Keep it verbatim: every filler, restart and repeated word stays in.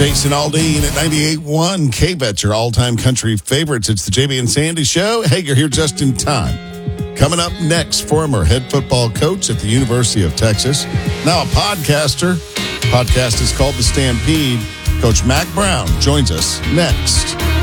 Jason Aldean at ninety-eight point one K-Bet, your all-time country favorites. It's the J B and Sandy Show. Hey, you're here just in time. Coming up next, former head football coach at the University of Texas, now a podcaster. Podcast is called The Stampede. Coach Mack Brown joins us next.